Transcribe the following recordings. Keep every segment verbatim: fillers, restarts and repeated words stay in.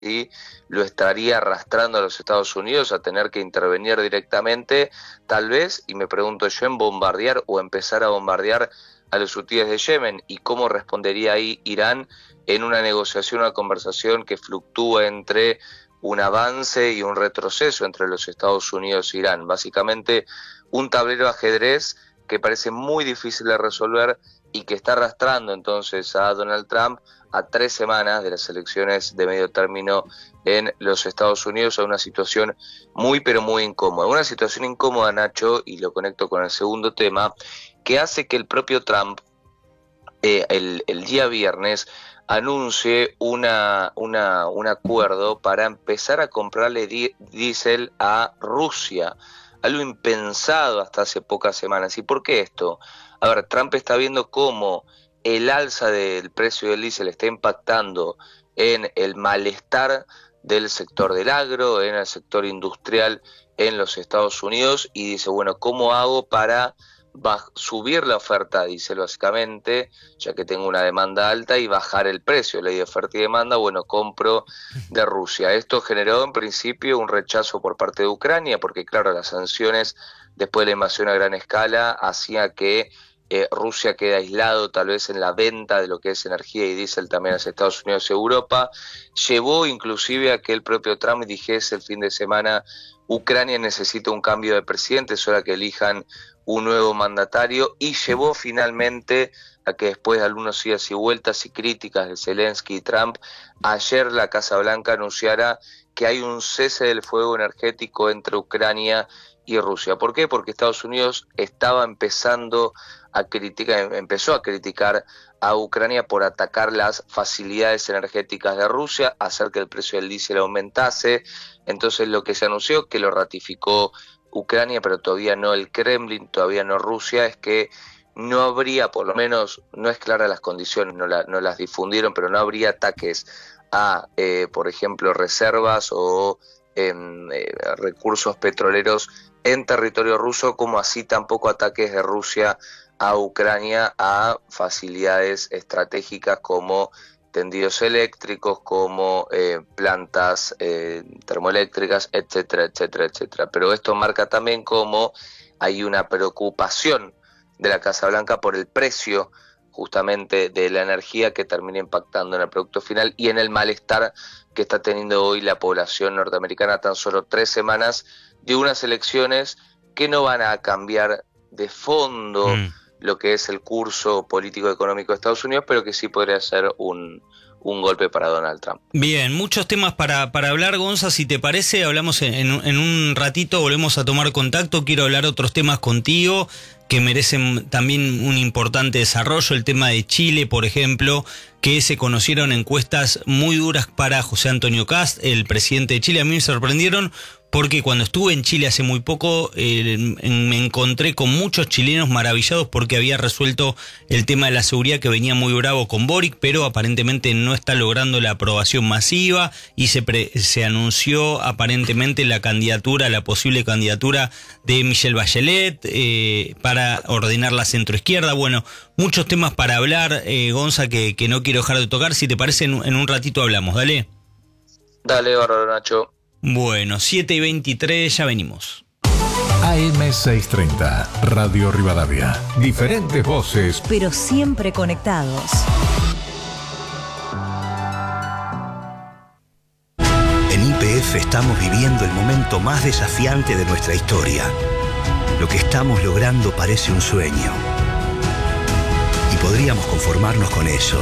¿sí? Lo estaría arrastrando a los Estados Unidos a tener que intervenir directamente, tal vez, y me pregunto yo, en bombardear o empezar a bombardear a los hutíes de Yemen, y cómo respondería ahí Irán en una negociación, una conversación que fluctúa entre un avance y un retroceso entre los Estados Unidos e Irán. Básicamente un tablero de ajedrez que parece muy difícil de resolver y que está arrastrando entonces a Donald Trump a tres semanas de las elecciones de medio término en los Estados Unidos, a una situación muy pero muy incómoda. Una situación incómoda, Nacho, y lo conecto con el segundo tema, que hace que el propio Trump eh, el, el día viernes anuncie una, una, un acuerdo para empezar a comprarle di- diésel a Rusia, algo impensado hasta hace pocas semanas. ¿Y por qué esto? A ver, Trump está viendo cómo el alza del precio del diésel está impactando en el malestar del sector del agro, en el sector industrial en los Estados Unidos, y dice, bueno, ¿cómo hago para baj- subir la oferta de diésel básicamente, ya que tengo una demanda alta, y bajar el precio? Ley de oferta y demanda, bueno, compro de Rusia. Esto generó en principio un rechazo por parte de Ucrania, porque claro, las sanciones después de la invasión a gran escala hacía que eh, Rusia quede aislado tal vez en la venta de lo que es energía y diésel también hacia Estados Unidos y Europa. Llevó inclusive a que el propio Trump dijese el fin de semana: Ucrania necesita un cambio de presidente, es hora que elijan un nuevo mandatario, y llevó finalmente a que, después de algunos idas y vueltas y críticas de Zelensky y Trump, ayer la Casa Blanca anunciara que hay un cese del fuego energético entre Ucrania y Rusia. ¿Por qué? Porque Estados Unidos estaba empezando a criticar, empezó a criticar a Ucrania por atacar las facilidades energéticas de Rusia, hacer que el precio del diésel aumentase. Entonces lo que se anunció, que lo ratificó Ucrania, pero todavía no el Kremlin, todavía no Rusia, es que no habría, por lo menos no es clara las condiciones, no, la, no las difundieron, pero no habría ataques a, eh, por ejemplo, reservas o eh, eh, recursos petroleros en territorio ruso, como así tampoco ataques de Rusia a Ucrania a facilidades estratégicas como tendidos eléctricos, como eh, plantas eh, termoeléctricas, etcétera, etcétera, etcétera. Pero esto marca también cómo hay una preocupación de la Casa Blanca por el precio justamente de la energía, que termina impactando en el producto final y en el malestar que está teniendo hoy la población norteamericana tan solo tres semanas de unas elecciones que no van a cambiar de fondo mm. lo que es el curso político-económico de Estados Unidos, pero que sí podría ser un, un golpe para Donald Trump. Bien, muchos temas para, para hablar, Gonza. Si te parece, hablamos en, en un ratito, volvemos a tomar contacto. Quiero hablar otros temas contigo que merecen también un importante desarrollo. El tema de Chile, por ejemplo, que se conocieron encuestas muy duras para José Antonio Kast, el presidente de Chile. A mí me sorprendieron porque cuando estuve en Chile hace muy poco eh, me encontré con muchos chilenos maravillados porque había resuelto el tema de la seguridad, que venía muy bravo con Boric, pero aparentemente no está logrando la aprobación masiva, y se, pre, se anunció aparentemente la candidatura, la posible candidatura de Michelle Bachelet eh, para ordenar la centroizquierda. Bueno, muchos temas para hablar, eh, Gonza, que, que no quiero dejar de tocar. Si te parece, en, en un ratito hablamos, dale. Dale, bárbaro, Nacho. Bueno, siete y veintitrés, ya venimos. A M seiscientos treinta, Radio Rivadavia. Diferentes voces, pero siempre conectados. En Y P F estamos viviendo el momento más desafiante de nuestra historia. Lo que estamos logrando parece un sueño. Y podríamos conformarnos con eso.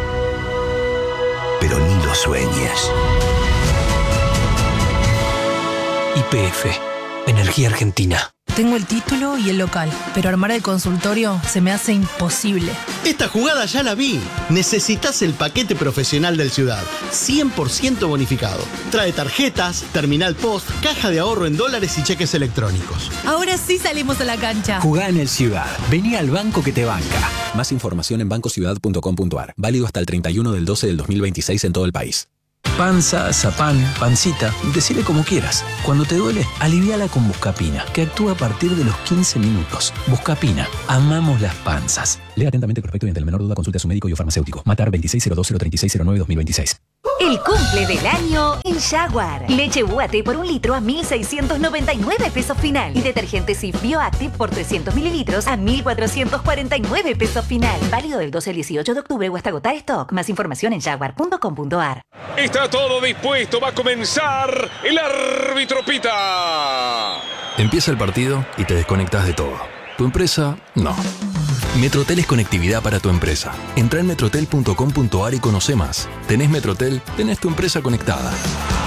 Pero ni lo sueñes. Y P F, Energía Argentina. Tengo el título y el local, pero armar el consultorio se me hace imposible. Esta jugada ya la vi. Necesitas el paquete profesional del Ciudad, cien por ciento bonificado. Trae tarjetas, terminal post, caja de ahorro en dólares y cheques electrónicos. Ahora sí salimos a la cancha. Jugá en el Ciudad. Vení al banco que te banca. Más información en banco ciudad punto com punto a r. Válido hasta el treinta y uno del doce del dos mil veintiséis en todo el país. Panza, zapán, pancita, decile como quieras. Cuando te duele, aliviala con Buscapina, que actúa a partir de los quince minutos. Buscapina, amamos las panzas. Lea atentamente el prospecto y ante la menor duda consulte a su médico y o farmacéutico. Matar veintiséis cero dos cero treinta y seis cero nueve dos mil veintiséis. El El cumple del año en Jaguar. Leche U A T por un litro a mil seiscientos noventa y nueve pesos final. Y detergente Cif Bioactive por trescientos mililitros a mil cuatrocientos cuarenta y nueve pesos final. Válido del doce al dieciocho de octubre o hasta agotar stock. Más información en jaguar punto com punto a r. Está todo dispuesto. Va a comenzar. El árbitro pita. Empieza el partido y te desconectas de todo. ¿Tu empresa? No. Metrotel es conectividad para tu empresa. Entra en metrotel punto com punto a r y conoce más. ¿Tenés Metrotel? Tenés tu empresa conectada.